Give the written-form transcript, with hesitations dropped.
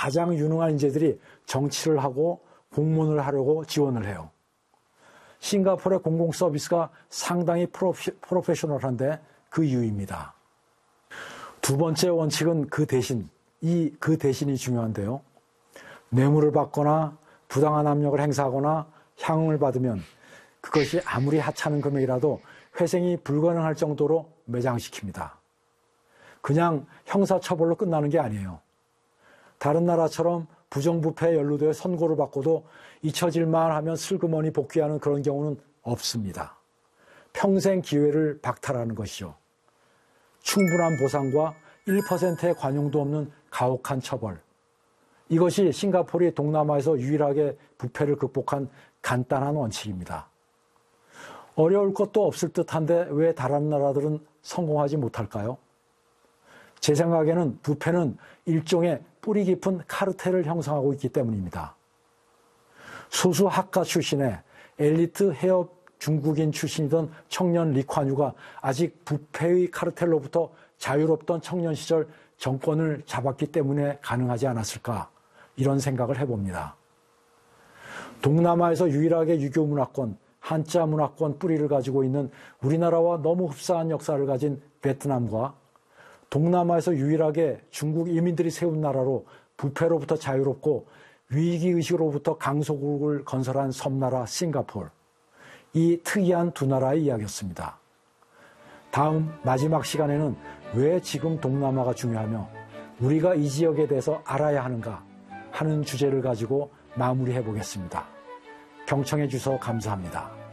가장 유능한 인재들이 정치를 하고 공무원을 하려고 지원을 해요. 싱가포르의 공공 서비스가 상당히 프로페셔널한데 그 이유입니다. 두 번째 원칙은 그 대신이 중요한데요. 뇌물을 받거나 부당한 압력을 행사하거나 향응을 받으면 그것이 아무리 하찮은 금액이라도 회생이 불가능할 정도로 매장시킵니다. 그냥 형사처벌로 끝나는 게 아니에요. 다른 나라처럼 부정부패에 연루되어 선고를 받고도 잊혀질만 하면 슬그머니 복귀하는 그런 경우는 없습니다. 평생 기회를 박탈하는 것이죠. 충분한 보상과 1%의 관용도 없는 가혹한 처벌. 이것이 싱가포르이 동남아에서 유일하게 부패를 극복한 간단한 원칙입니다. 어려울 것도 없을 듯한데 왜 다른 나라들은 성공하지 못할까요? 제 생각에는 부패는 일종의 뿌리 깊은 카르텔을 형성하고 있기 때문입니다. 소수 학가 출신의 엘리트 해업 중국인 출신이던 청년 리콴유가 아직 부패의 카르텔로부터 자유롭던 청년 시절 정권을 잡았기 때문에 가능하지 않았을까, 이런 생각을 해봅니다. 동남아에서 유일하게 유교 문화권, 한자 문화권 뿌리를 가지고 있는 우리나라와 너무 흡사한 역사를 가진 베트남과 동남아에서 유일하게 중국 이민들이 세운 나라로 부패로부터 자유롭고 위기의식으로부터 강소국을 건설한 섬나라 싱가포르. 이 특이한 두 나라의 이야기였습니다. 다음 마지막 시간에는 왜 지금 동남아가 중요하며 우리가 이 지역에 대해서 알아야 하는가 하는 주제를 가지고 마무리해 보겠습니다. 경청해 주셔서 감사합니다.